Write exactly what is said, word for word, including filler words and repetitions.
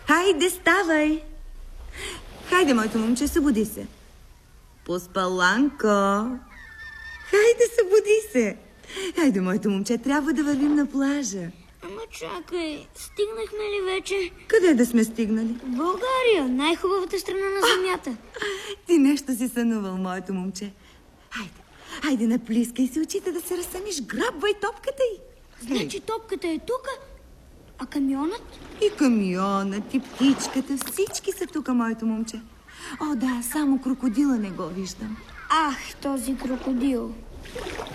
Хайде, ставай! Хайде, моето момче, събуди се. Поспаланко! Хайде, събуди се! Хайде, моето момче, трябва да вървим на плажа. Ама чакай, стигнахме ли вече? Къде да сме стигнали? В България, най-хубавата страна на земята. Ти нещо си сънувал, моето момче. Хайде, хайде, наплискай си очите да се разсъмиш, грабвай топката й. Значи топката е тук, а камионът? И камионът, и птичката, всички са тук, моето момче. О, да, само крокодила не го виждам. Ах, този крокодил.